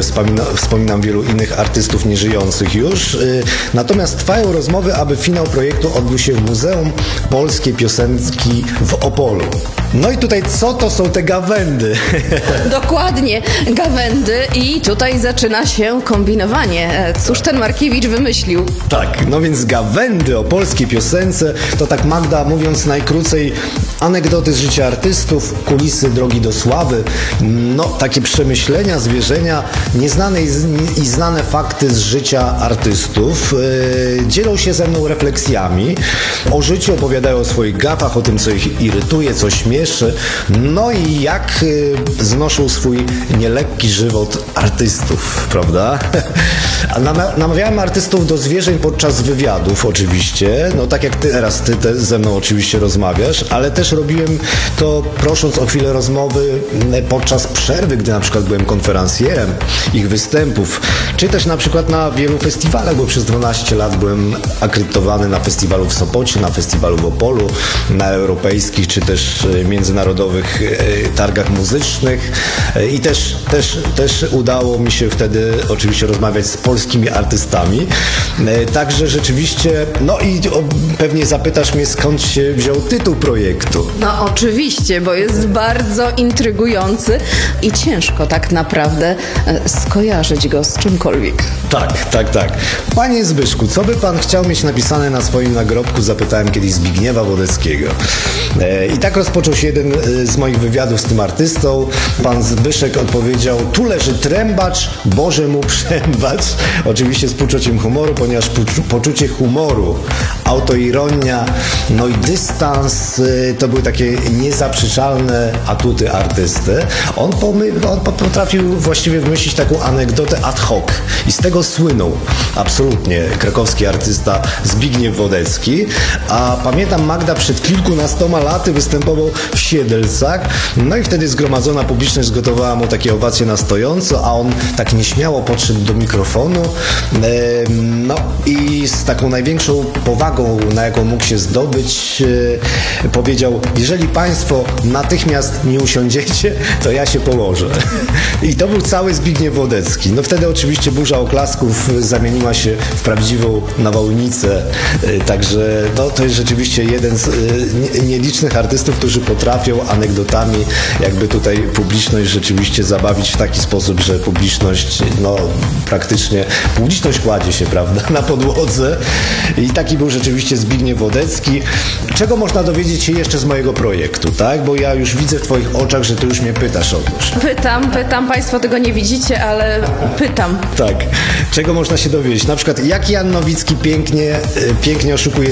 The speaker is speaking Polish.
wspominam wielu innych artystów nieżyjących już. Natomiast trwają rozmowy, aby finał projektu odbył się w Muzeum Polskiej Piosenki w Opolu. No i tutaj co to są te gawędy? Dokładnie, gawędy i tutaj zaczyna się kombinowanie. Cóż ten Markiewicz wymyślił? Tak, no więc gawędy o polskiej piosence to tak Magda mówiąc najkrócej anegdoty z życia artystów, kulisy drogi do sławy, no takie przemyślenia, zwierzenia, nieznane i znane fakty z życia artystów. Dzielą się ze mną refleksjami, o życiu opowiadają o swoich gafach, o tym co ich irytuje, co śmieszy, no i jak znoszą swój nielekki żywot artystów, prawda? A namawiałem artystów do zwierzeń podczas wywiadów oczywiście, no tak jak teraz ty ze mną oczywiście rozmawiasz, ale też robiłem to prosząc o chwilę rozmowy podczas przerwy, gdy na przykład byłem konferencjerem ich występów, czy też na przykład na wielu festiwalach, bo przez 12 lat byłem akredytowany na festiwalu w Sopocie, na festiwalu w Opolu, na europejskich czy też międzynarodowych targach muzycznych i też udało mi się wtedy oczywiście rozmawiać z polskimi artystami. Także rzeczywiście, no i pewnie zapytasz mnie, skąd się wziął tytuł projektu. No oczywiście, bo jest bardzo intrygujący i ciężko tak naprawdę skojarzyć go z czymkolwiek. Tak. Panie Zbyszku, co by pan chciał mieć napisane na swoim nagrobku? Zapytałem kiedyś Zbigniewa Wodeckiego. I tak rozpoczął się jeden z moich wywiadów z tym artystą. Pan Zbyszek odpowiedział: tu leży trębacz, Boże mu przębacz. Oczywiście z poczuciem humoru, ponieważ poczucie humoru, autoironia, no i dystans to były takie niezaprzeczalne atuty artysty. On potrafił właściwie wymyślić taką anegdotę ad hoc i z tego słynął absolutnie krakowski artysta Zbigniew Wodecki. A pamiętam, Magda przed kilkunastoma laty występował w Siedlcach, no i wtedy zgromadzona publiczność zgotowała mu takie owacje na stojąco, a on tak nieśmiało podszedł do mikrofonu, no i z taką największą powagą, na jaką mógł się zdobyć, powiedział: jeżeli państwo natychmiast nie usiądziecie, to ja się położę. I to był cały Zbigniew Wodecki. No wtedy oczywiście burza oklasków zamieniła się w prawdziwą nawałnicę, także no, to jest rzeczywiście jeden z nielicznych artystów, którzy potrafią anegdotami jakby tutaj publiczność rzeczywiście zabawić w taki sposób, że publiczność, no praktycznie publiczność kładzie się, prawda, na podłodze. I taki był rzeczywiście Zbigniew Wodecki. Czego można dowiedzieć się jeszcze z mojego projektu, tak? Bo ja już widzę w twoich oczach, że ty już mnie pytasz otóż. Pytam, państwo tego nie widzicie, ale pytam. Tak. Czego można się dowiedzieć? Na przykład jak Jan Nowicki pięknie oszukuje